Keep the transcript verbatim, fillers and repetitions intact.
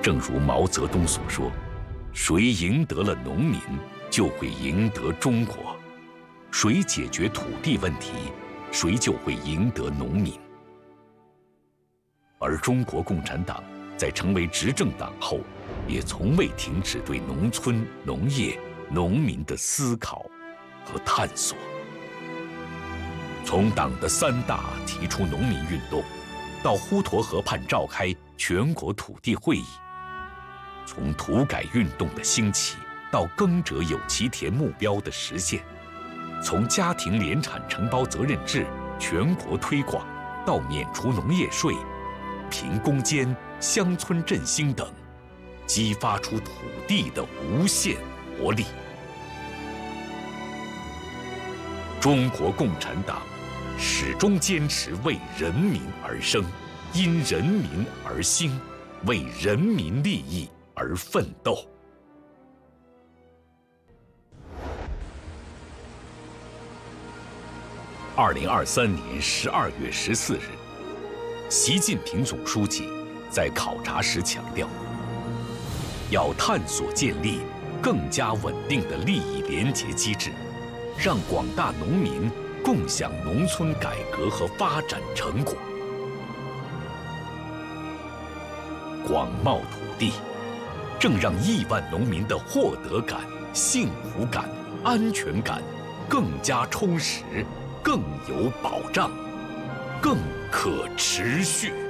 正如毛泽东所说，谁赢得了农民，就会赢得中国；谁解决土地问题，谁就会赢得农民。而中国共产党在成为执政党后，也从未停止对农村、农业、农民的思考和探索。从党的三大提出农民运动，到滹沱河畔召开全国土地会议，从土改运动的兴起到耕者有其田目标的实现，从家庭联产承包责任制全国推广到免除农业税、贫攻坚、乡村振兴等，激发出土地的无限活力。中国共产党始终坚持为人民而生，因人民而兴，为人民利益而奋斗。二零二三年十二月十四日，习近平总书记在考察时强调，要探索建立更加稳定的利益联结机制，让广大农民共享农村改革和发展成果。广袤土地，正让亿万农民的获得感、幸福感、安全感更加充实，更有保障，更可持续。